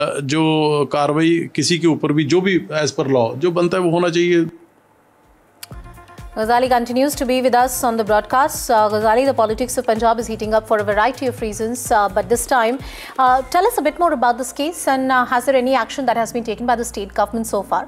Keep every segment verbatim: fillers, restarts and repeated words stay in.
जो कार्रवाई किसी के ऊपर भी जो भी एज पर लॉ जो बनता है वो होना चाहिए. Ghazali continues to be with us on the broadcast. Uh, Ghazali, the politics of Punjab is heating up for a variety of reasons, uh, but this time, uh, tell us a bit more about this case, and uh, has there any action that has been taken by the state government so far?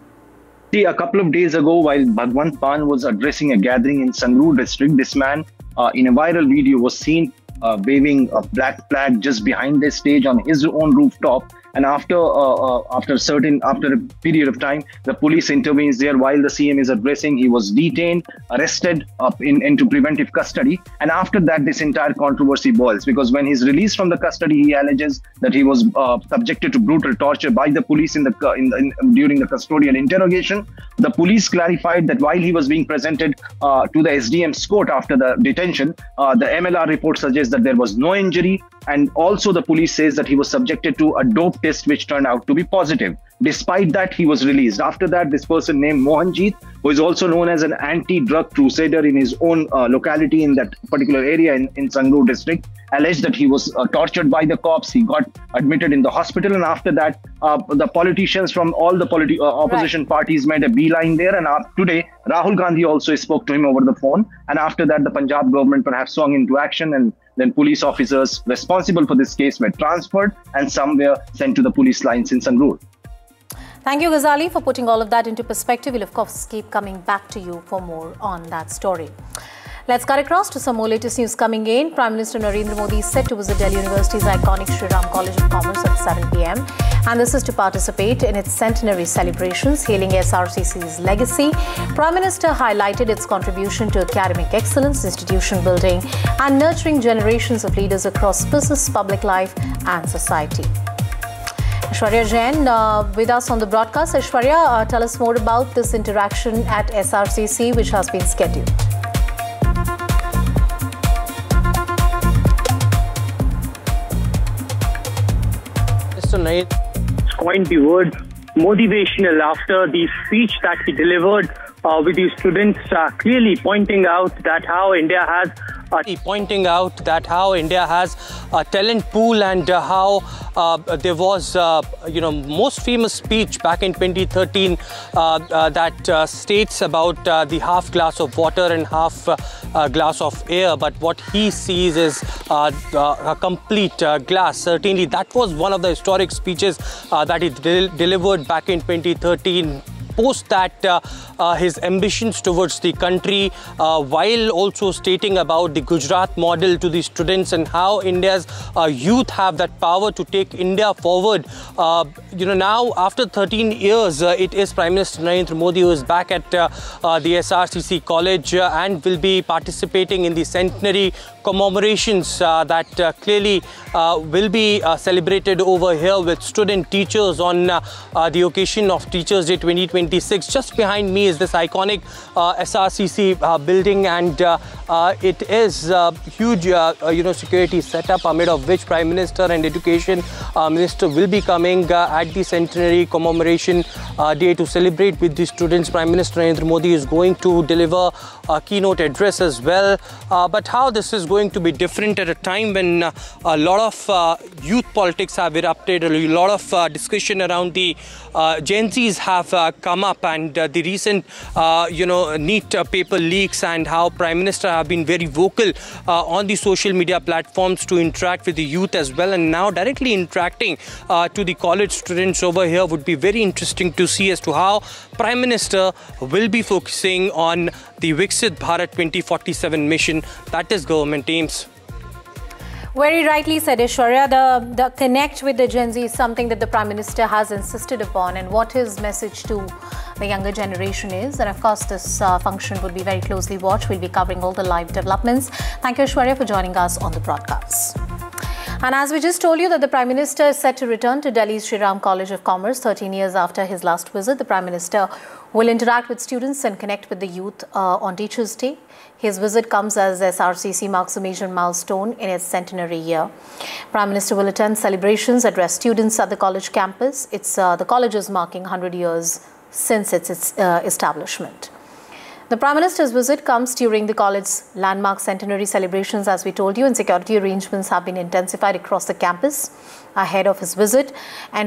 See, a couple of days ago, while Bhagwant Maan was addressing a gathering in Sangrur district, this man uh, in a viral video was seen uh, waving a black flag just behind the stage on his own rooftop. And after uh, uh, after certain after a period of time, the police intervenes there while the C M is addressing. He was detained, arrested, up in into preventive custody, and after that, this entire controversy boils, because when he's released from the custody, he alleges that he was uh, subjected to brutal torture by the police in the in, the, in during the custodial interrogation. The police clarified that while he was being presented uh, to the S D M's court after the detention, uh, the M L R report suggests that there was no injury. And also the police says that he was subjected to a dope test which turned out to be positive. Despite that, he was released. After that, this person named Mohanjeet, who is also known as an anti-drug crusader in his own uh, locality in that particular area in, in Sangrur district, alleged that he was uh, tortured by the cops. He got admitted in the hospital. And after that, uh, the politicians from all the politi uh, opposition right. parties made a beeline there. And uh, today, Rahul Gandhi also spoke to him over the phone. And after that, the Punjab government perhaps swung into action, and then police officers responsible for this case were transferred and some were sent to the police lines in Sangrur. Thank you, Ghazali, for putting all of that into perspective. We'll, of course, keep coming back to you for more on that story. Let's cut across to some more latest news coming in. Prime Minister Narendra Modi is set to visit Delhi University's iconic Shri Ram College of Commerce at seven p m And this is to participate in its centenary celebrations, hailing S R C C's legacy. Prime Minister highlighted its contribution to academic excellence, institution building, and nurturing generations of leaders across business, public life, and society. Aishwarya Jain uh, with us on the broadcast. Aishwarya, uh, tell us more about this interaction at S R C C, which has been scheduled. It's coined the word motivational after the speech that he delivered uh, with his students, uh, clearly pointing out that how India has uh, pointing out that how India has a talent pool, and uh, how uh, there was uh, you know most famous speech back in twenty thirteen uh, uh, that uh, states about uh, the half glass of water and half uh, uh, glass of air, but what he sees is uh, uh, a complete uh, glass. Certainly that was one of the historic speeches uh, that he del delivered back in twenty thirteen. Post that uh, uh, his ambitions towards the country, uh, while also stating about the Gujarat model to the students and how India's uh, youth have that power to take India forward. Uh, you know, now after thirteen years, uh, it is Prime Minister Narendra Modi who is back at uh, uh, the S R C C college uh, and will be participating in the centenary commemorations uh, that uh, clearly uh, will be uh, celebrated over here with student teachers on uh, uh, the occasion of Teachers Day twenty twenty-six. Just behind me is this iconic uh, S R C C uh, building, and uh, uh, it is uh, huge uh, uh, you know security setup, amid of which Prime Minister and Education uh, Minister will be coming uh, at the centenary commemoration uh, day to celebrate with the students. Prime Minister Narendra Modi is going to deliver a keynote address as well, uh, but how this is going to be different at a time when uh, a lot of uh, youth politics have erupted, a lot of uh, discussion around the uh, Gen Zs have uh, come up, and uh, the recent uh, you know NEET uh, paper leaks, and how Prime Minister have been very vocal uh, on the social media platforms to interact with the youth as well, and now directly interacting uh, to the college students over here. Would be very interesting to see as to how Prime Minister will be focusing on the Viksit Bharat twenty forty-seven mission that is government aims. Very rightly said, Aishwarya. The, the connect with the Gen Z is something that the Prime Minister has insisted upon, and what his message to the younger generation is. And of course, this uh, function would be very closely watched. We'll be covering all the live developments. Thank you, Aishwarya, for joining us on the broadcast. And as we just told you that the Prime Minister is set to return to Delhi's Shri Ram College of Commerce thirteen years after his last visit, the Prime Minister will interact with students and connect with the youth uh, on Teachers' Day. His visit comes as S R C C marks a major milestone in its centenary year. Prime Minister will attend celebrations, address students at the college campus. It's uh, the college is marking one hundred years since its, its uh, establishment. The Prime Minister's visit comes during the college's landmark centenary celebrations, as we told you, and security arrangements have been intensified across the campus ahead of his visit. And